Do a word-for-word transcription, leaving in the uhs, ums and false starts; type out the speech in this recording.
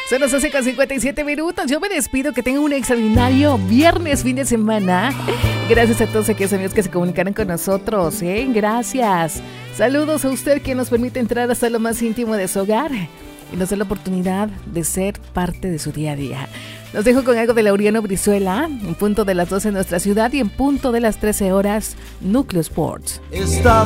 Son las doce con cincuenta y siete minutos. Yo me despido. Que tengan un extraordinario viernes, fin de semana. Gracias a todos aquellos amigos que se comunicaron con nosotros. ¿eh? Gracias. Saludos a usted que nos permite entrar hasta lo más íntimo de su hogar y nos da la oportunidad de ser parte de su día a día. Los dejo con algo de Laureano Brizuela, en punto de las doce en nuestra ciudad y en punto de las trece horas, Núcleo Sports. Está